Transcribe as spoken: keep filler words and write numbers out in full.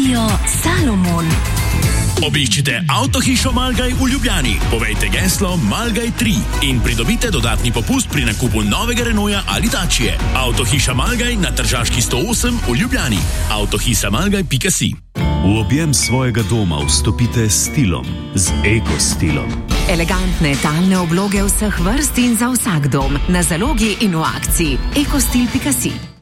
Radio Salomon. Obiščite Avtohišo Malgaj v Ljubljani, povejte geslo Malgaj tri in pridobite dodatni popust pri nakupu novega Renaulta ali Dacie. Avtohiša Malgaj na Tržaški sto osem v Ljubljani. avtohiša malgaj pika si. V objem svojega doma vstopite s stilom, z ekostilom. Elegantne talne obloge vseh vrst in za vsak dom, na zalogi in v akciji. ekostil pika si.